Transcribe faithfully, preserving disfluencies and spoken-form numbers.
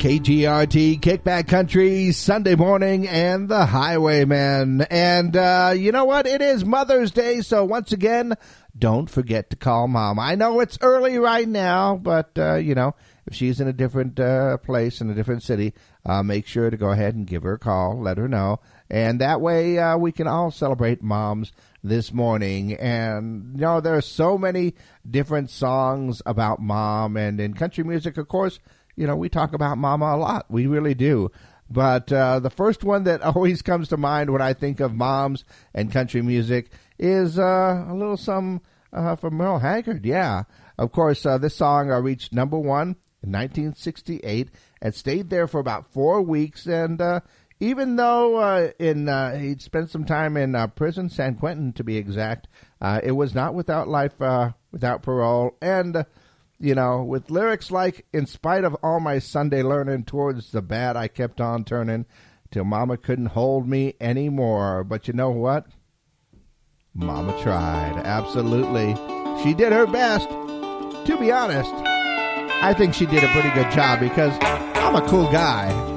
K G R T, Kickback Country, Sunday morning, and the Highwaymen. And uh, you know what? It is Mother's Day, so once again, don't forget to call Mom. I know it's early right now, but, uh, you know, if she's in a different uh, place, in a different city, uh, make sure to go ahead and give her a call, let her know. And that way uh, we can all celebrate moms this morning. And, you know, there are so many different songs about mom. And in country music, of course, you know, we talk about mama a lot. We really do. But uh, the first one that always comes to mind when I think of moms and country music is uh, a little something uh, from Merle Haggard. Yeah. Of course, uh, this song uh, reached number one in nineteen sixty-eight and stayed there for about four weeks. And uh, even though uh, in uh, he'd spent some time in uh, prison, San Quentin to be exact, uh, it was not without life, uh, without parole. And uh, you know, with lyrics like, in spite of all my Sunday learning, towards the bad I kept on turning, till Mama couldn't hold me anymore. But you know what? Mama tried. Absolutely. She did her best. To be honest, I think she did a pretty good job because I'm a cool guy.